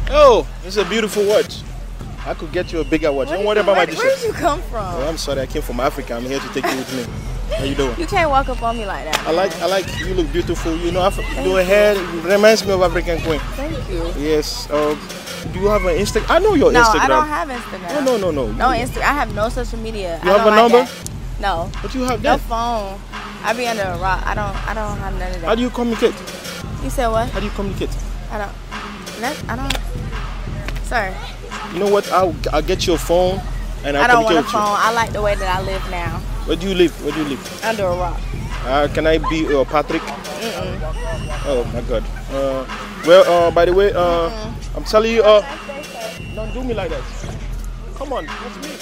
Oh, it's a beautiful watch. I could get you a bigger watch. Don't worry about my Where did you come from? Oh, I'm sorry, I came from Africa. I'm here to take you with me. How you doing? You can't walk up on me like that. I like. You look beautiful. You know, your hair reminds me of African queen. Thank you. Yes. Do you have an Instagram? I know your No, Instagram. I don't have Instagram. No. No Instagram. I have no social media. You have a number? No. But you have No that. phone. I be under a rock. I don't have none of that. How do you communicate? You said what? How do you communicate? I don't. Sorry. You know what? I'll get you a phone and I'll I don't want a communicate with phone. I like the way that I live now. Where do you live? Under a rock. Can I be Patrick? Oh my God. By the way, I'm telling you, don't do me like that. Come on, that's me.